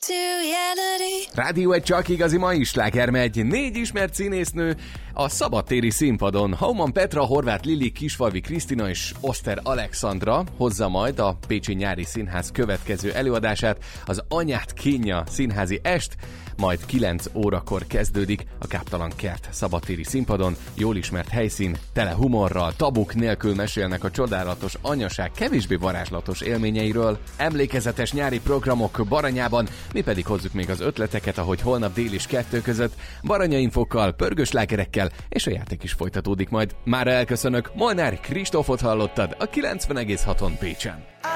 Rádió egy csak igazi mai sláger megy. 4 ismert színésznő a szabadtéri színpadon. Hauman Petra, Horváth Lili, Kisfalvi Krisztina és Oszter Alexandra hozza majd a Pécsi Nyári Színház következő előadását, az Anyát kínja színházi est, majd 9 órakor kezdődik a Káptalan Kert szabadtéri színpadon. Jól ismert helyszín, tele humorral, tabuk nélkül mesélnek a csodálatos anyaság kevésbé varázslatos élményeiről. Emlékezetes nyári programok Baranyában, mi pedig hozzuk még az ötleteket, ahogy holnap dél és 2 között baranyainfokkal, pörgős lágerekkel, és a játék is folytatódik majd. Már elköszönök, Molnár Kristófot hallottad a 90,6-on Pécsen.